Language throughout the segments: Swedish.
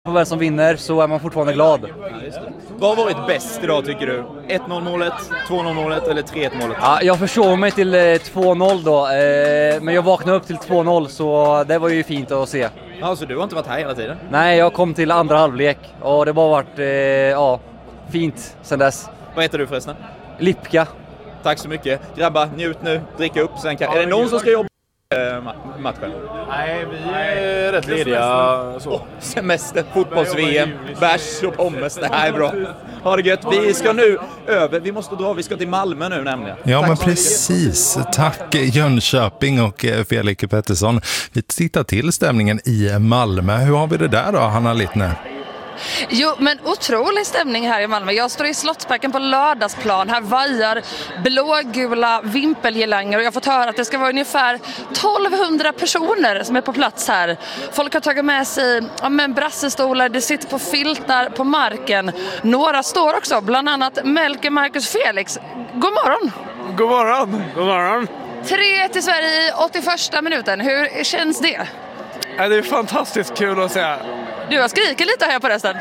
På vem som vinner så är man fortfarande glad. Vad har varit bäst idag tycker du? 1-0 målet, 2-0 målet eller 3-1 målet? Ja, jag försov mig till 2-0 då, men jag vaknade upp till 2-0 så det var ju fint att se. Alltså du har inte varit här hela tiden? Nej, jag kom till andra halvlek och det har varit fint sedan dess. Vad heter du förresten? Lipka. Tack så mycket. Grabbar, njut nu, dricka upp. Sen är det någon som ska jobba matchen? Nej, vi är rätt lediga. Så. Semester, fotbolls-VM, bärs och pommes. Det här är bra. Ha det gött. Vi ska nu över. Vi måste dra. Vi ska till Malmö nu nämligen. Ja, tack men precis. Tack Jönköping och Felix Pettersson. Vi tittar till stämningen i Malmö. Hur har vi det där då, Hanna Littner? Jo, men otrolig stämning här i Malmö. Jag står i Slottsparken på Lördagsplan. Här vajar blågula vimpelgirlanger och jag har fått höra att det ska vara ungefär 1200 personer som är på plats här. Folk har tagit med sig brassestolar, det sitter på filtar på marken. Några står också, bland annat Melke Marcus Felix. God morgon! God morgon! God morgon! 3 till Sverige i 81:a minuten. Hur känns det? Det är fantastiskt kul att se. Du har skrikit lite här på rösten.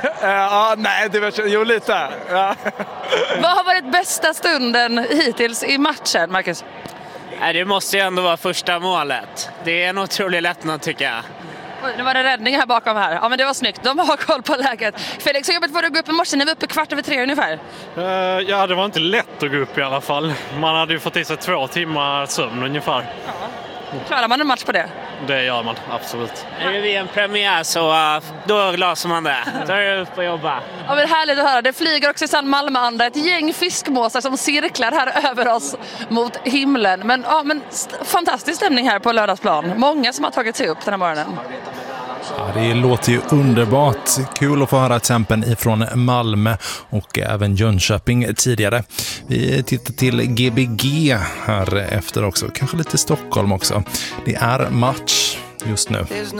Lite. Ja. Vad har varit bästa stunden hittills i matchen, Marcus? Det måste ju ändå vara första målet. Det är en otrolig lättnad tycker jag. Oj, nu var det räddning här bakom här. Ja, men det var snyggt. De har koll på läget. Felix, hur jobbigt var det att gå upp i morse? Ni var uppe 3:15 ungefär. Ja, det var inte lätt att gå upp i alla fall. Man hade ju fått i sig 2 timmar sömn ungefär. Ja. Klarar man en match på det? Det gör man, absolut. Är det en premiär så då glasar man det. Då är det upp och jobba. Ja, men härligt att höra. Det flyger också i sann Malmöanda ett gäng fiskmåsar som cirklar här över oss mot himlen. Men fantastisk stämning här på Lördagsplan. Många som har tagit sig upp den här morgonen. Ja, det låter ju underbart. Kul att få höra tempen ifrån Malmö och även Jönköping tidigare. Vi tittar till GBG här efter också. Kanske lite Stockholm också. Det är match just nu.